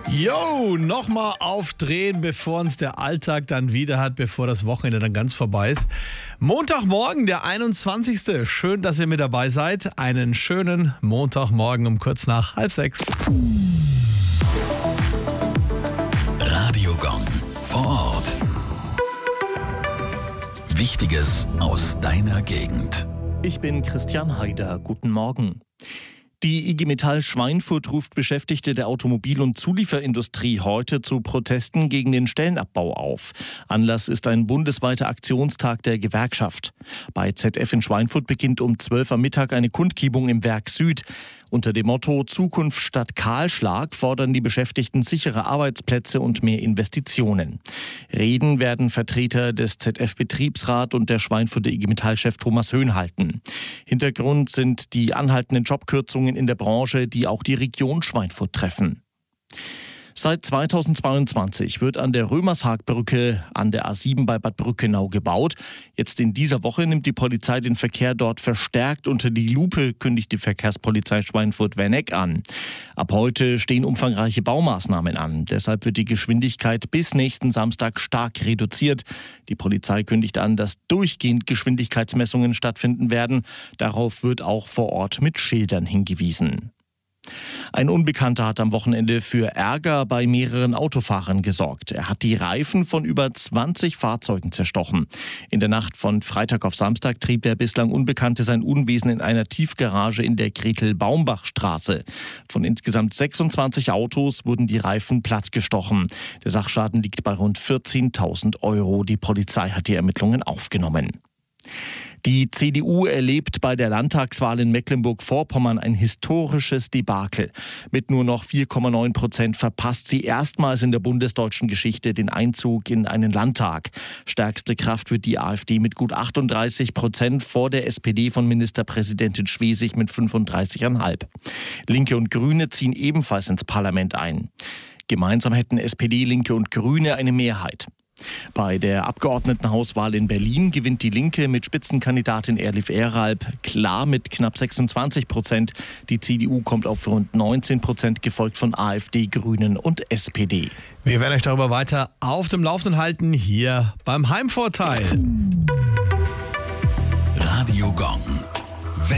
Yo, nochmal aufdrehen, bevor uns der Alltag dann wieder hat, bevor das Wochenende dann ganz vorbei ist. Montagmorgen, der 21. Schön, dass ihr mit dabei seid. Einen schönen Montagmorgen um kurz nach 5:30. Radiogong vor Ort. Wichtiges aus deiner Gegend. Ich bin Christian Haider. Guten Morgen. Die IG Metall Schweinfurt ruft Beschäftigte der Automobil- und Zulieferindustrie heute zu Protesten gegen den Stellenabbau auf. Anlass ist ein bundesweiter Aktionstag der Gewerkschaft. Bei ZF in Schweinfurt beginnt um 12 am Mittag eine Kundgebung im Werk Süd. Unter dem Motto Zukunft statt Kahlschlag fordern die Beschäftigten sichere Arbeitsplätze und mehr Investitionen. Reden werden Vertreter des ZF-Betriebsrat und der Schweinfurter IG Metall-Chef Thomas Höhn halten. Hintergrund sind die anhaltenden Jobkürzungen in der Branche, die auch die Region Schweinfurt treffen. Seit 2022 wird an der Römershagbrücke an der A7 bei Bad Brückenau gebaut. Jetzt in dieser Woche nimmt die Polizei den Verkehr dort verstärkt unter die Lupe, kündigt die Verkehrspolizei Schweinfurt-Werneck an. Ab heute stehen umfangreiche Baumaßnahmen an. Deshalb wird die Geschwindigkeit bis nächsten Samstag stark reduziert. Die Polizei kündigt an, dass durchgehend Geschwindigkeitsmessungen stattfinden werden. Darauf wird auch vor Ort mit Schildern hingewiesen. Ein Unbekannter hat am Wochenende für Ärger bei mehreren Autofahrern gesorgt. Er hat die Reifen von über 20 Fahrzeugen zerstochen. In der Nacht von Freitag auf Samstag trieb der bislang Unbekannte sein Unwesen in einer Tiefgarage in der Gretel-Baumbach-Straße. Von insgesamt 26 Autos wurden die Reifen plattgestochen. Der Sachschaden liegt bei rund 14.000 Euro. Die Polizei hat die Ermittlungen aufgenommen. Die CDU erlebt bei der Landtagswahl in Mecklenburg-Vorpommern ein historisches Debakel. Mit nur noch 4,9% verpasst sie erstmals in der bundesdeutschen Geschichte den Einzug in einen Landtag. Stärkste Kraft wird die AfD mit gut 38% vor der SPD von Ministerpräsidentin Schwesig mit 35,5%. Linke und Grüne ziehen ebenfalls ins Parlament ein. Gemeinsam hätten SPD, Linke und Grüne eine Mehrheit. Bei der Abgeordnetenhauswahl in Berlin gewinnt die Linke mit Spitzenkandidatin Erlif Eralb klar mit knapp 26%. Die CDU kommt auf rund 19%, gefolgt von AfD, Grünen und SPD. Wir werden euch darüber weiter auf dem Laufenden halten, hier beim Heimvorteil. Radiogong.